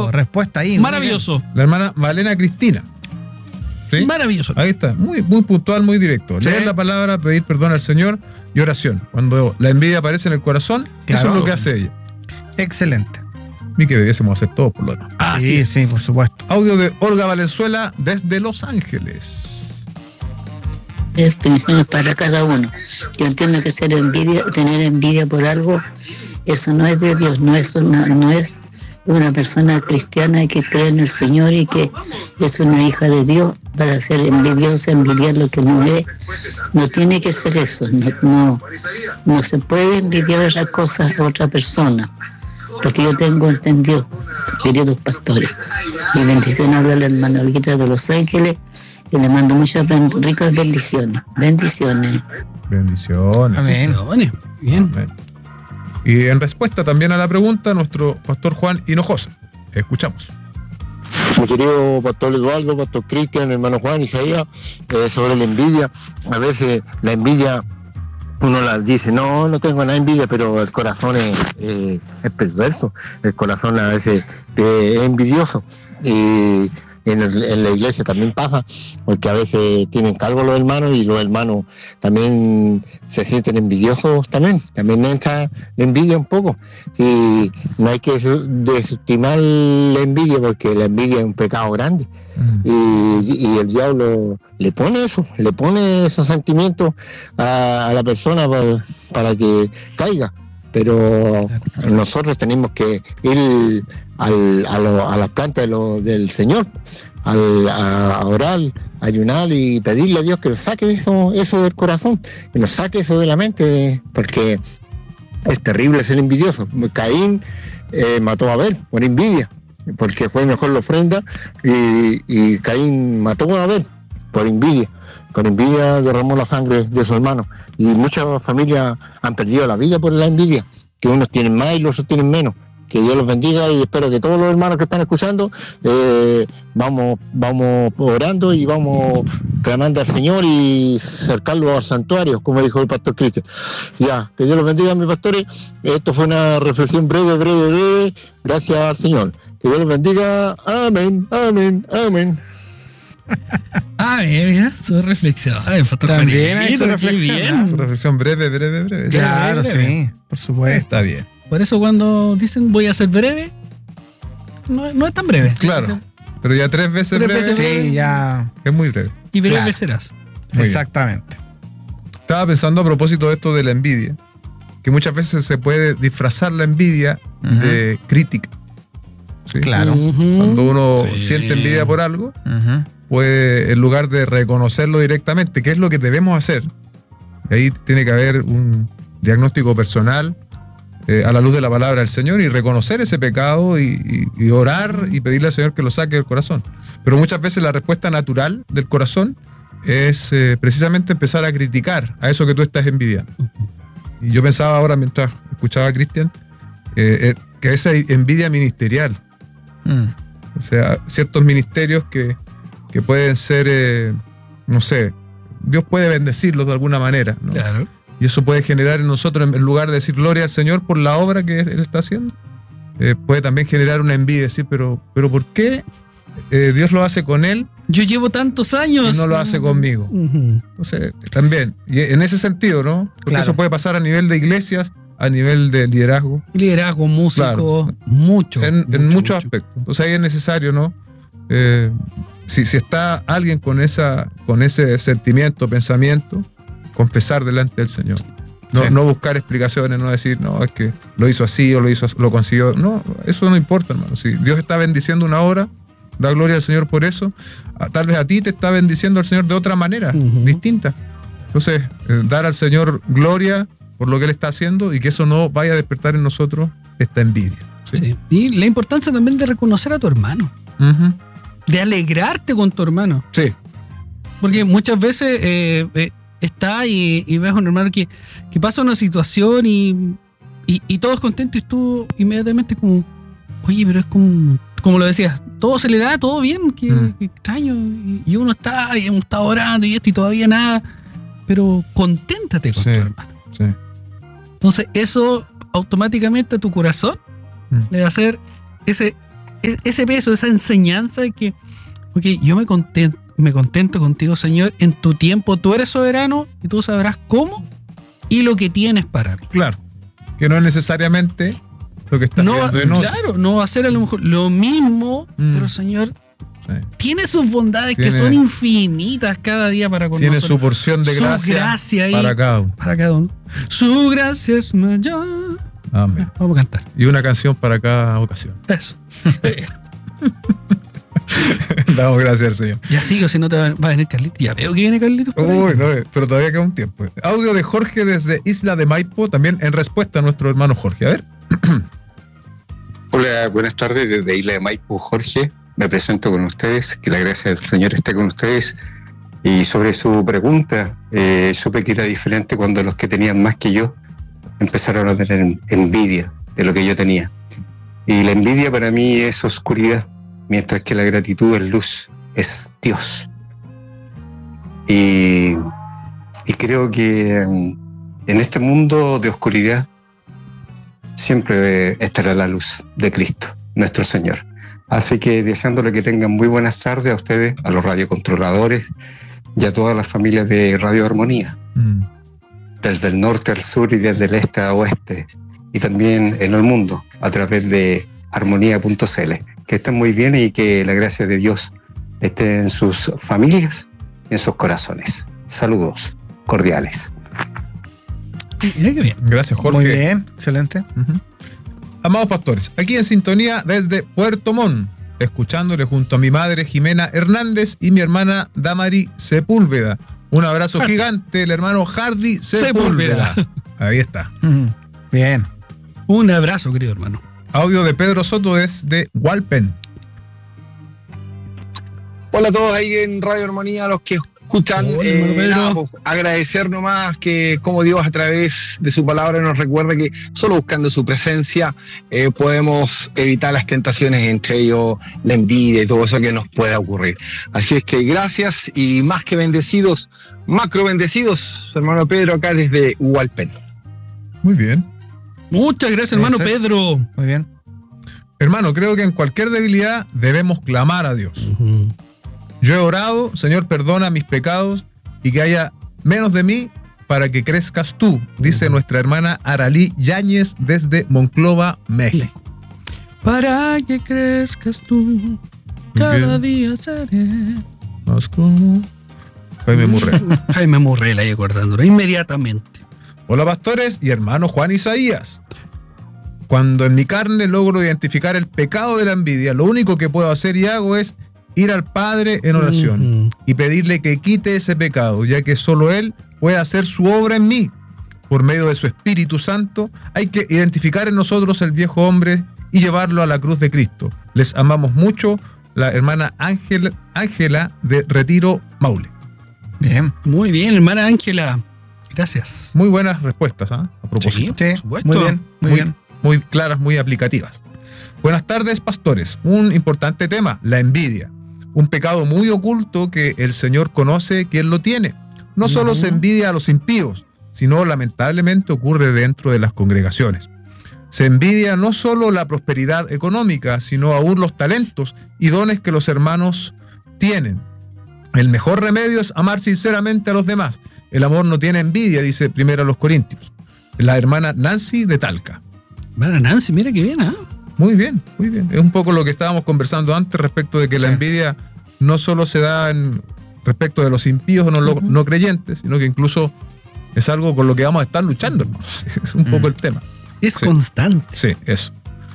respuesta ahí. Maravilloso. La hermana Malena Cristina. ¿Sí? Maravilloso. Ahí está, muy, muy puntual, muy directo. Sí. Leer la palabra, pedir perdón al Señor y oración. Cuando la envidia aparece en el corazón, Claro. eso es lo que hace ella. Excelente. Y que debiésemos hacer todo por lo demás. Así es. Sí, por supuesto. Audio de Olga Valenzuela desde Los Ángeles. Bendiciones para cada uno. Yo entiendo que tener envidia por algo, eso no es de Dios, no es una persona cristiana que cree en el Señor y que es una hija de Dios para ser envidiosa, envidiar lo que no es. No tiene que ser eso, no se puede envidiar esas cosas a otra persona. Lo que yo tengo entendido, queridos pastores. Y bendición habla la hermana Olguita de Los Ángeles. Y le mando muchas ricas bendiciones. Bendiciones. Bendiciones. Amén. Bendiciones. Bien. Amén. Y en respuesta también a la pregunta, nuestro pastor Juan Hinojosa. Escuchamos. Mi querido pastor Eduardo, pastor Cristian, hermano Juan, Isaías, sobre la envidia. A veces la envidia, uno la dice, no tengo nada de envidia, pero el corazón es perverso. El corazón a veces es envidioso. Y en la iglesia también pasa, porque a veces tienen cargo los hermanos y los hermanos también se sienten envidiosos también entra la envidia un poco. Y no hay que desestimar la envidia, porque la envidia es un pecado grande. Y el diablo le pone esos sentimientos a la persona para que caiga. Pero nosotros tenemos que ir a las plantas del Señor, a orar, a ayunar y pedirle a Dios que nos saque eso del corazón, que nos saque eso de la mente, porque es terrible ser envidioso. Caín mató a Abel por envidia, porque fue mejor la ofrenda, y Caín mató a Abel por envidia. Con envidia derramó la sangre de su hermano, y muchas familias han perdido la vida por la envidia, que unos tienen más y los otros tienen menos. Que Dios los bendiga, y espero que todos los hermanos que están escuchando vamos orando y vamos clamando al Señor y acercarlo al santuario, como dijo el pastor Cristian. Ya, que Dios los bendiga, mis pastores. Esto fue una reflexión breve, gracias al Señor. Que Dios los bendiga. Amén, amén, amén. Mira, su reflexión. Pastor También hay Juanito, su reflexión, qué bien. Su reflexión breve. Claro, breve. sí, por supuesto. Está bien. Por eso cuando dicen voy a ser breve, no es tan breve. Claro. Pero ya 3 veces Tres breve. veces Sí, ya. Es muy breve. Y breve Claro. serás. Muy bien. Exactamente. Estaba pensando a propósito de esto de la envidia, que muchas veces se puede disfrazar la envidia de crítica. ¿Sí? Claro. Cuando uno Sí. siente envidia por algo, Ujú. pues en lugar de reconocerlo directamente, ¿qué es lo que debemos hacer? Ahí tiene que haber un diagnóstico personal a la luz de la palabra del Señor, y reconocer ese pecado y orar y pedirle al Señor que lo saque del corazón. Pero muchas veces la respuesta natural del corazón es precisamente empezar a criticar a eso que tú estás envidiando. Y yo pensaba ahora, mientras escuchaba a Cristian, que esa envidia ministerial, o sea, ciertos ministerios que pueden ser, no sé, Dios puede bendecirlos de alguna manera, ¿no? Claro. Y eso puede generar en nosotros, en lugar de decir gloria al Señor por la obra que Él está haciendo, puede también generar una envidia, decir, pero ¿por qué Dios lo hace con él Yo llevo tantos años. y no lo hace conmigo? Ujú. Entonces, también, y en ese sentido, ¿no? Porque Claro. eso puede pasar a nivel de iglesias, a nivel de liderazgo, Liderazgo, músico, Claro. mucho. en muchos mucho. aspectos. Entonces ahí es necesario, ¿no? Si está alguien con ese sentimiento, pensamiento, confesar delante del Señor. No, Sí. no buscar explicaciones, no decir, no, es que lo hizo así o lo consiguió. No, eso no importa, hermano. Si Dios está bendiciendo una obra, da gloria al Señor por eso. Tal vez a ti te está bendiciendo el Señor de otra manera, distinta. Entonces, dar al Señor gloria por lo que Él está haciendo, y que eso no vaya a despertar en nosotros esta envidia. ¿sí? Sí. Y la importancia también de reconocer a tu hermano, Ujú. de alegrarte con tu hermano. Sí. Porque muchas veces está y ves a un hermano que pasa una situación y todo es contento, y tú inmediatamente como, oye, pero es como lo decías, todo se le da, todo bien, que extraño, y uno está orando y esto y todavía nada, pero conténtate con Sí. tu hermano. Sí. Entonces eso automáticamente a tu corazón le va a hacer ese ese peso, esa enseñanza de que, ok, yo me contento contigo, Señor, en tu tiempo tú eres soberano y tú sabrás cómo y lo que tienes para mí. Claro. Que no es necesariamente lo que estás viendo en otro. Claro, no va a ser a lo mejor lo mismo, pero el Señor tiene sus bondades que son infinitas cada día para con nosotros. Tiene su porción de gracia ahí para cada uno. Para cada uno. Su gracia es mayor. Amén. Vamos a cantar. Y una canción para cada ocasión. Eso. Damos gracias al Señor. Ya sigo, si no te va a venir Carlitos. Ya veo que viene Carlitos. Uy, no, pero todavía queda un tiempo. Audio de Jorge desde Isla de Maipo, también en respuesta a nuestro hermano Jorge. A ver. Hola, buenas tardes desde Isla de Maipo, Jorge. Me presento con ustedes, que la gracia del Señor esté con ustedes. Y sobre su pregunta, supe que era diferente cuando los que tenían más que yo empezaron a tener envidia de lo que yo tenía. Y la envidia para mí es oscuridad, mientras que la gratitud es luz, es Dios. Y creo que en este mundo de oscuridad siempre estará la luz de Cristo, nuestro Señor. Así que deseándole que tengan muy buenas tardes a ustedes, a los radiocontroladores y a todas las familias de Radio Armonía, desde el norte al sur y desde el este a oeste, y también en el mundo a través de armonía.cl. Que estén muy bien y que la gracia de Dios esté en sus familias y en sus corazones. Saludos cordiales. Mira qué bien. Gracias, Jorge. Muy bien, excelente. Amados pastores, aquí en sintonía desde Puerto Montt, escuchándole junto a mi madre Jimena Hernández y mi hermana Damari Sepúlveda. Un abrazo gigante, el hermano Hardy Sepúlveda. Ahí está. Bien. Un abrazo, querido hermano. Audio de Pedro Soto desde Hualpen. Hola a todos ahí en Radio Armonía, a los que escuchan. Agradecer nomás que como Dios a través de su palabra nos recuerda que solo buscando su presencia podemos evitar las tentaciones, entre ellos la envidia y todo eso que nos pueda ocurrir. Así es que gracias y más que bendecidos, macro bendecidos, su hermano Pedro acá desde Hualpen. Muy bien. Muchas gracias, hermano Pedro. Muy bien. Hermano, creo que en cualquier debilidad debemos clamar a Dios. Yo he orado, Señor, perdona mis pecados y que haya menos de mí para que crezcas tú, dice nuestra hermana Aralí Yáñez desde Monclova, México. Para que crezcas tú, cada día seré más como Jaime Murrell. Jaime Murrell ahí acordándolo inmediatamente. Hola pastores y hermano Juan Isaías. Cuando en mi carne logro identificar el pecado de la envidia, lo único que puedo hacer y hago es ir al Padre en oración y pedirle que quite ese pecado, ya que solo Él puede hacer su obra en mí. Por medio de su Espíritu Santo, hay que identificar en nosotros el viejo hombre y llevarlo a la cruz de Cristo. Les amamos mucho, la hermana Ángela de Retiro, Maule. Bien. Muy bien, hermana Ángela. Gracias. Muy buenas respuestas, a propósito. Sí, muy bien, muy bien. Muy claras, muy aplicativas. Buenas tardes, pastores. Un importante tema, la envidia. Un pecado muy oculto que el Señor conoce que Él lo tiene. No solo se envidia a los impíos, sino lamentablemente ocurre dentro de las congregaciones. Se envidia no solo la prosperidad económica, sino aún los talentos y dones que los hermanos tienen. El mejor remedio es amar sinceramente a los demás. El amor no tiene envidia, dice primero a los Corintios. La hermana Nancy de Talca. Hermana Nancy, mira qué bien, ¿ah? Muy bien, muy bien. Es un poco lo que estábamos conversando antes respecto de que la envidia no solo se da respecto de los impíos o no creyentes, sino que incluso es algo con lo que vamos a estar luchando, hermanos. Es un poco el tema. Es constante. Sí, eso.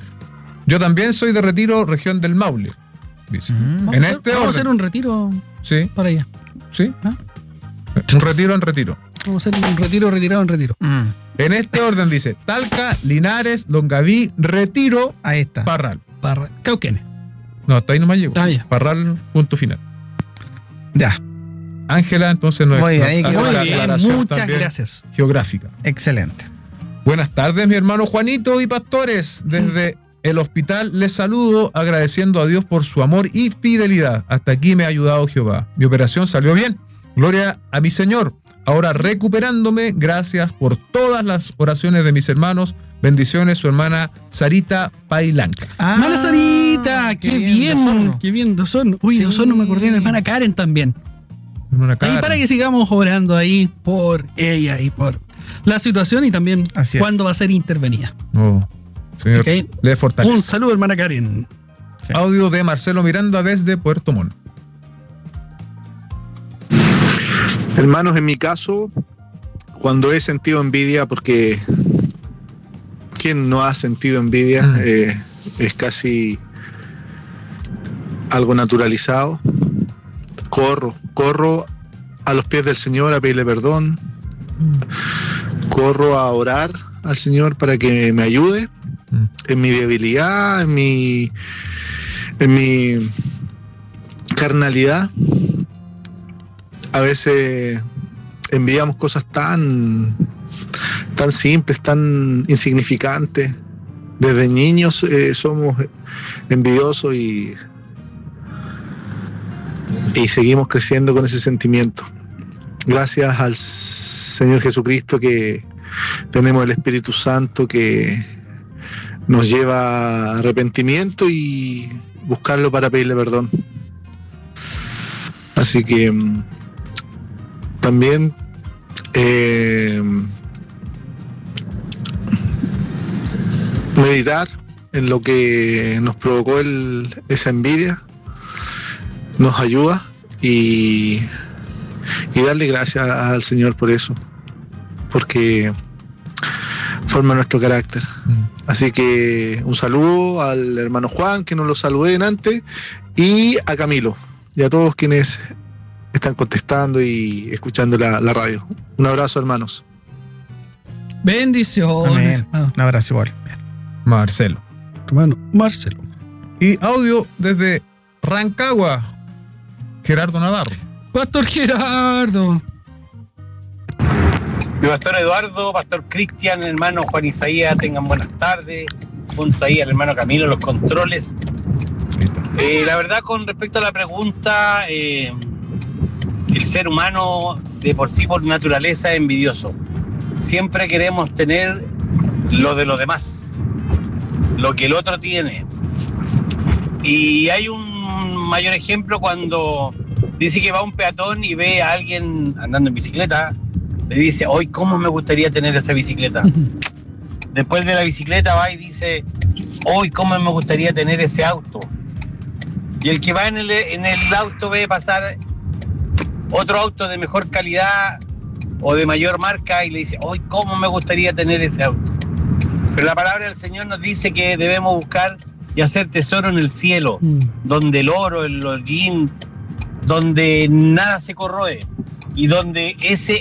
Yo también soy de Retiro, región del Maule. Dice. Vamos a hacer un retiro para allá. Sí. Un retiro en retiro. Vamos a hacer un retiro retirado en retiro. En este orden dice Talca, Linares, Longaví, Retiro, ahí está. Parral. Cauquenes. No, hasta ahí nomás llego. Ya. Parral, punto final. Ya. Ángela, entonces nos muy bien, hace la aclaración muchas gracias. Geográfica. Excelente. Buenas tardes, mi hermano Juanito y pastores. Desde el hospital les saludo agradeciendo a Dios por su amor y fidelidad. Hasta aquí me ha ayudado Jehová. Mi operación salió bien. Gloria a mi Señor. Ahora recuperándome, gracias por todas las oraciones de mis hermanos. Bendiciones, su hermana Sarita Pailanca. ¡Hermana Sarita! está, qué bien, qué bien, Osorno. Uy, sí. Osorno me acordé de la hermana Karen también. Hermana Karen. Ahí para que sigamos orando ahí por ella y por la situación y también cuándo va a ser intervenida. Señor, okay. Le fortaleza. Un saludo, hermana Karen. Sí. Audio de Marcelo Miranda desde Puerto Montt. Hermanos, en mi caso, cuando he sentido envidia, porque ¿quién no ha sentido envidia? Es casi algo naturalizado. Corro a los pies del Señor a pedirle perdón. Corro a orar al Señor para que me ayude en mi debilidad, en mi carnalidad. A veces envidiamos cosas tan simples, tan insignificantes. Desde niños somos envidiosos y seguimos creciendo con ese sentimiento. Gracias al Señor Jesucristo que tenemos el Espíritu Santo que nos lleva a arrepentimiento y buscarlo para pedirle perdón. Así que también meditar en lo que nos provocó esa envidia nos ayuda y darle gracias al Señor por eso, porque forma nuestro carácter. Así que un saludo al hermano Juan, que nos lo saludé antes, y a Camilo, y a todos quienes están contestando y escuchando la radio. Un abrazo, hermanos. Bendiciones. Un abrazo igual. Marcelo. Hermano Marcelo. Y audio desde Rancagua, Gerardo Navarro. Pastor Gerardo. Mi pastor Eduardo, pastor Cristian, hermano Juan Isaías, tengan buenas tardes. Junto ahí al hermano Camilo, los controles. La verdad, con respecto a la pregunta, el ser humano de por sí, por naturaleza, es envidioso. Siempre queremos tener lo de los demás, lo que el otro tiene. Y hay un mayor ejemplo cuando dice que va un peatón y ve a alguien andando en bicicleta, le dice, hoy cómo me gustaría tener esa bicicleta. Después de la bicicleta va y dice, hoy cómo me gustaría tener ese auto. Y el que va en el auto ve pasar otro auto de mejor calidad o de mayor marca y le dice, hoy cómo me gustaría tener ese auto. Pero la palabra del Señor nos dice que debemos buscar y hacer tesoro en el cielo, donde el oro, el hollín, donde nada se corroe y donde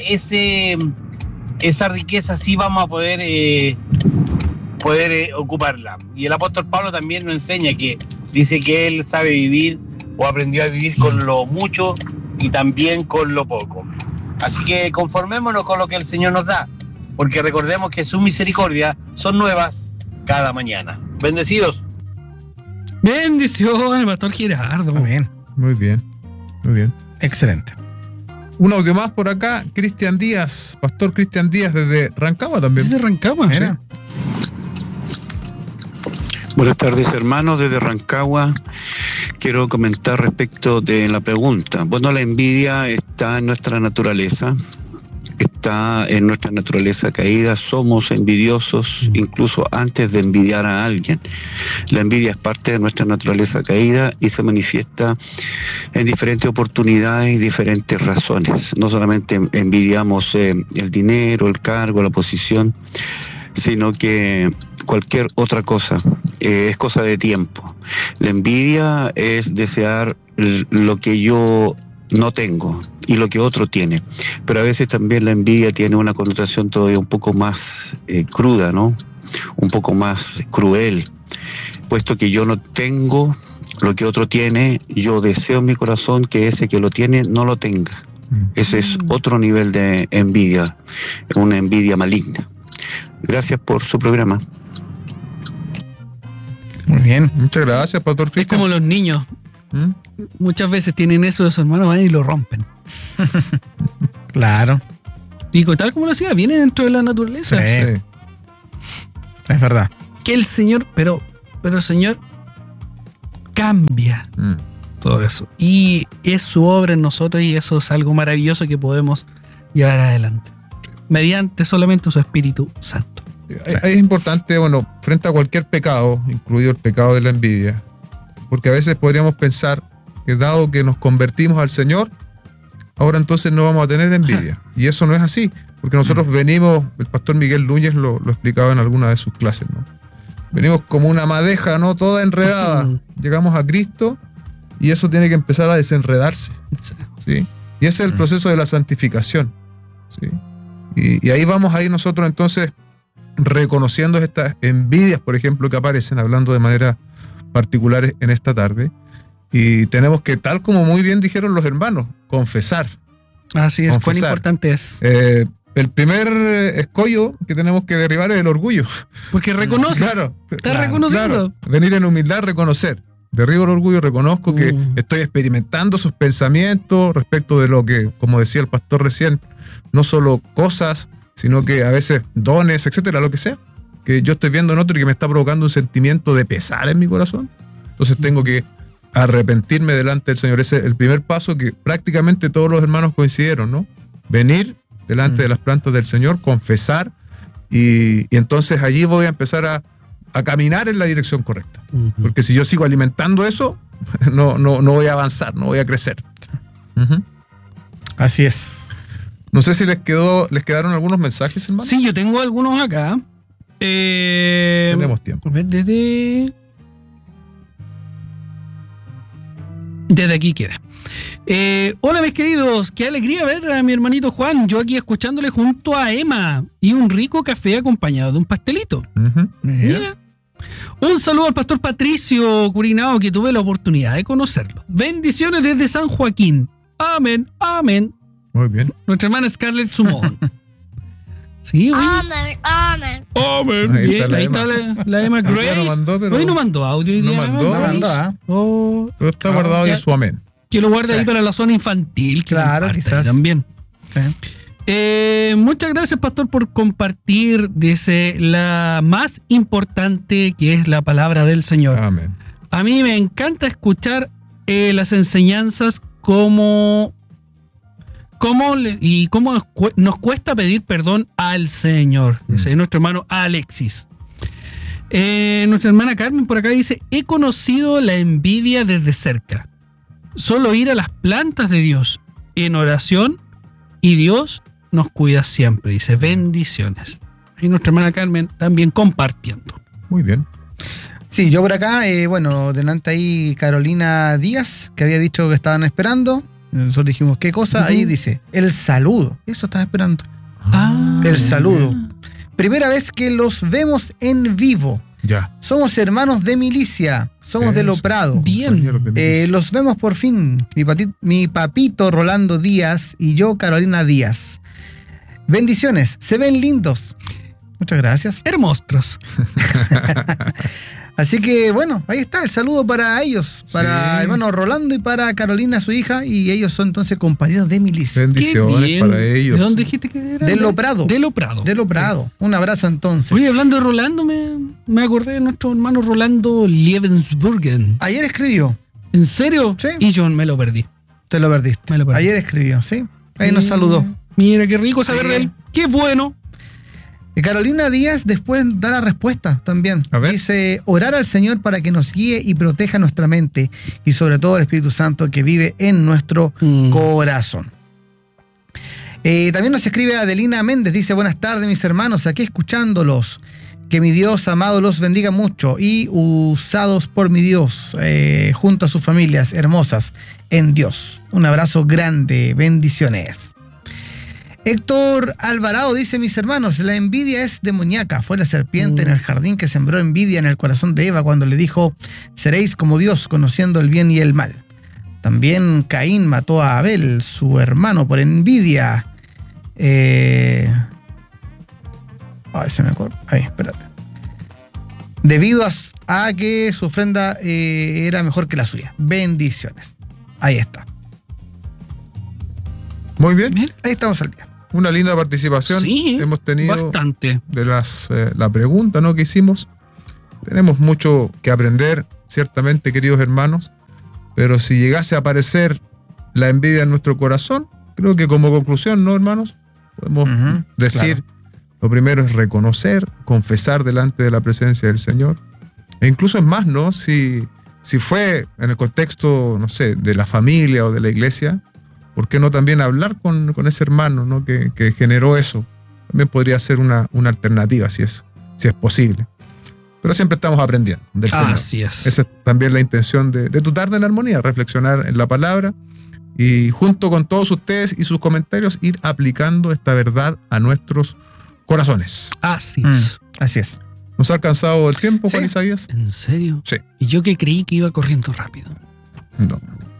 esa riqueza sí vamos a poder ocuparla. Y el apóstol Pablo también nos enseña que dice que él sabe vivir o aprendió a vivir con lo mucho y también con lo poco. Así que conformémonos con lo que el Señor nos da, porque recordemos que sus misericordias son nuevas cada mañana. Bendecidos. Bendiciones, pastor Gerardo. Muy bien. Muy bien. Muy bien. Excelente. Un audio más por acá, Cristian Díaz, pastor Cristian Díaz desde Rancagua también. Desde Rancagua, sí. Buenas tardes, hermanos, desde Rancagua. Quiero comentar respecto de la pregunta. Bueno, la envidia está en nuestra naturaleza, caída. Somos envidiosos incluso antes de envidiar a alguien. La envidia es parte de nuestra naturaleza caída y se manifiesta en diferentes oportunidades y diferentes razones. No solamente envidiamos el dinero, el cargo, la posición, sino que cualquier otra cosa. Es cosa de tiempo. La envidia es desear lo que yo no tengo y lo que otro tiene, pero a veces también la envidia tiene una connotación todavía un poco más cruda, ¿no? Un poco más cruel, puesto que yo no tengo lo que otro tiene, yo deseo en mi corazón que ese que lo tiene no lo tenga. Ese es otro nivel de envidia, una envidia maligna. Gracias por su programa. Muy bien. Muchas gracias, pastor Cristian. Es como los niños. Muchas veces tienen eso de sus hermanos, van y lo rompen. Claro. Y tal como lo decía, viene dentro de la naturaleza. Sí. Es verdad. Que el Señor, pero el Señor cambia todo eso. Y es su obra en nosotros y eso es algo maravilloso que podemos llevar adelante. Mediante solamente su Espíritu Santo. Es importante, bueno, frente a cualquier pecado, incluido el pecado de la envidia, porque a veces podríamos pensar que dado que nos convertimos al Señor, ahora entonces no vamos a tener envidia. Y eso no es así, porque nosotros venimos, el pastor Miguel Núñez lo explicaba en alguna de sus clases, ¿no? Venimos como una madeja, ¿no? Toda enredada. Llegamos a Cristo y eso tiene que empezar a desenredarse, ¿sí? Y ese es el proceso de la santificación, ¿sí? Y ahí vamos a ir nosotros entonces reconociendo estas envidias, por ejemplo, que aparecen, hablando de manera particular en esta tarde. Y tenemos que, tal como muy bien dijeron los hermanos, confesar. Así es, cuán importante es. El primer escollo que tenemos que derribar es el orgullo. Porque reconoces. Claro. Estás reconociendo. Claro. Venir en humildad, reconocer. Derribo el orgullo, reconozco que estoy experimentando esos pensamientos respecto de lo que, como decía el pastor recién, no solo cosas, sino que a veces dones, etcétera, lo que sea, que yo estoy viendo en otro y que me está provocando un sentimiento de pesar en mi corazón. Entonces tengo que arrepentirme delante del Señor. Ese es el primer paso que prácticamente todos los hermanos coincidieron, ¿no? Venir delante de las plantas del Señor, confesar, y entonces allí voy a empezar a caminar en la dirección correcta. Porque si yo sigo alimentando eso, no voy a avanzar, no voy a crecer. Así es. No sé si les quedaron algunos mensajes, hermano. Sí, yo tengo algunos acá. Tenemos tiempo. Desde aquí queda. Hola mis queridos, qué alegría ver a mi hermanito Juan. Yo aquí escuchándole junto a Emma y un rico café acompañado de un pastelito. Mira. Un saludo al pastor Patricio Curinao, que tuve la oportunidad de conocerlo. Bendiciones desde San Joaquín. Amén, amén. Muy bien. Nuestra hermana Scarlett Sumón. Sí, oye. Amén, amén. Amén. Ahí está la Emma Grace. Hoy no mandó audio. No mandó. Pero está guardado en su amén. Que lo guarde ahí para la zona infantil. Claro, quizás. También. Sí. Muchas gracias, pastor, por compartir, dice, la más importante, que es la palabra del Señor. Amén. A mí me encanta escuchar las enseñanzas cómo nos cuesta pedir perdón al Señor. Dice nuestro hermano Alexis. Nuestra hermana Carmen por acá dice: he conocido la envidia desde cerca. Solo ir a las plantas de Dios en oración y Dios nos cuida siempre. Dice: bendiciones. Y nuestra hermana Carmen también compartiendo. Muy bien. Sí, yo por acá, delante ahí Carolina Díaz, que había dicho que estaban esperando. Nosotros dijimos, ¿qué cosa? Ahí dice, el saludo. Eso estaba esperando. El saludo. Primera vez que los vemos en vivo. Ya. Somos hermanos de milicia. Somos de Loprado. Bien. Los vemos por fin. Mi papito Rolando Díaz y yo, Carolina Díaz. Bendiciones. Se ven lindos. Muchas gracias. Hermosos. Así que bueno, ahí está el saludo para ellos, para hermano Rolando y para Carolina, su hija, y ellos son entonces compañeros de milicia. Bendiciones para ellos. ¿De dónde dijiste que era? De Loprado. De Loprado. De Loprado. Un abrazo entonces. Oye, hablando de Rolando, me acordé de nuestro hermano Rolando Liebensburgen. Ayer escribió. ¿En serio? Sí. Y yo me lo perdí. Te lo perdiste. Ayer escribió, sí. Ahí nos saludó. Mira, qué rico saber de él. Qué bueno. Y Carolina Díaz después da la respuesta también. Dice, orar al Señor para que nos guíe y proteja nuestra mente y sobre todo el Espíritu Santo que vive en nuestro corazón. También nos escribe Adelina Méndez, dice, buenas tardes mis hermanos, aquí escuchándolos. Que mi Dios amado los bendiga mucho y usados por mi Dios junto a sus familias hermosas en Dios. Un abrazo grande, bendiciones. Héctor Alvarado dice, mis hermanos, la envidia es demoníaca. Fue la serpiente en el jardín que sembró envidia en el corazón de Eva cuando le dijo, seréis como Dios, conociendo el bien y el mal. También Caín mató a Abel, su hermano, por envidia. Se me acuerda. Espérate. Debido a que su ofrenda era mejor que la suya. Bendiciones. Ahí está. Muy bien. Ahí estamos al día. Una linda participación. Sí, hemos tenido bastante. De la pregunta, ¿no?, que hicimos. Tenemos mucho que aprender. ciertamente, queridos hermanos, pero si llegase a aparecer la envidia en nuestro corazón, creo que como conclusión, ¿no, hermanos? Podemos decir, lo primero es reconocer, confesar delante de la presencia del Señor. E incluso es más, ¿no? Si fue en el contexto, no sé, de la familia o de la iglesia, ¿por qué no también hablar con ese hermano, ¿no? que generó eso? También podría ser una alternativa, si es posible. Pero siempre estamos aprendiendo del Señor. Así es. Esa es también la intención de tu tarde en armonía, reflexionar en la palabra y junto con todos ustedes y sus comentarios ir aplicando esta verdad a nuestros corazones. Así es. Así es. ¿Nos ha alcanzado el tiempo, Juan Isaías? ¿En serio? Sí. Y yo que creí que iba corriendo rápido. No.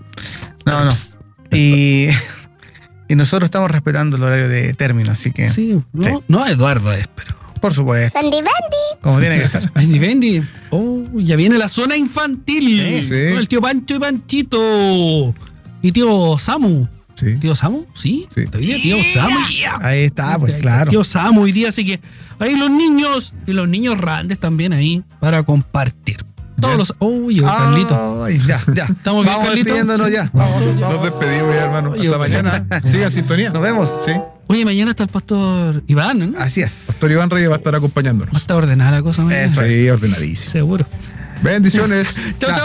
Y nosotros estamos respetando el horario de término, así que... Sí, no Eduardo es, pero... Por supuesto. Como tiene que ser. Bendy. Oh, ya viene la zona infantil. Sí. Con el tío Pancho y Panchito. Y tío Samu. Sí. ¿Tío Samu? Sí. Tío Samu. Ahí está, pues claro. Tío Samu hoy día, así que ahí los niños y los niños grandes también ahí para compartir. Todos los... Carlito. Ya. ¿Estamos bien, Vamos Carlito? despidiéndonos ya. Nos despedimos ya, hermano. Hasta mañana. Siga en sintonía. Nos vemos. Sí. Oye, mañana está el pastor Iván, ¿no? Así es. Pastor Iván Reyes va a estar acompañándonos. Va a estar ordenada la cosa mañana. Eso Sí, ordenadísimo. Seguro. Bendiciones. Chao, chao.